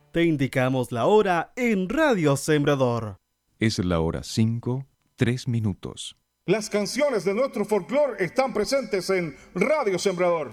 Te indicamos la hora en Radio Sembrador. Es la hora 5, 3 minutos. Las canciones de nuestro folclore están presentes en Radio Sembrador.